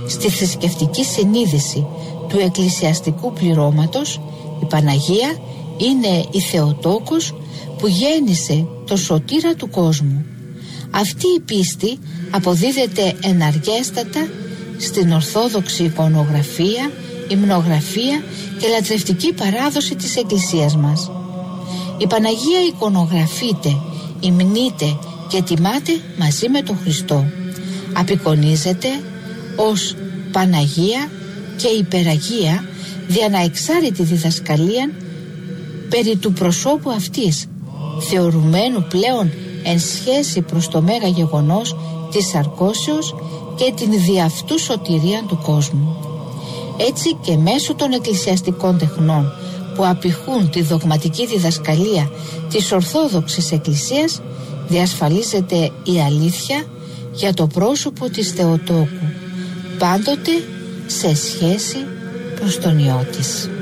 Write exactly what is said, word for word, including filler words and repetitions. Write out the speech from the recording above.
στη θρησκευτική συνείδηση του εκκλησιαστικού πληρώματος, η Παναγία είναι η Θεοτόκος που γέννησε το σωτήρα του κόσμου. Αυτή η πίστη αποδίδεται εναργέστατα στην ορθόδοξη εικονογραφία, υμνογραφία και λατρευτική παράδοση της Εκκλησίας μας. Η Παναγία εικονογραφείται, υμνείται και τιμάται μαζί με τον Χριστό. Απεικονίζεται ως Παναγία και Υπεραγία δια να εξάρτητη διδασκαλία περί του προσώπου αυτής, θεωρουμένου πλέον εν σχέση προς το μέγα γεγονός της σαρκώσεως και την δι' αυτού σωτηρία του κόσμου. Έτσι και μέσω των εκκλησιαστικών τεχνών που απηχούν τη δογματική διδασκαλία της Ορθόδοξης Εκκλησίας διασφαλίζεται η αλήθεια για το πρόσωπο της Θεοτόκου, πάντοτε σε σχέση προς τον Υιό της.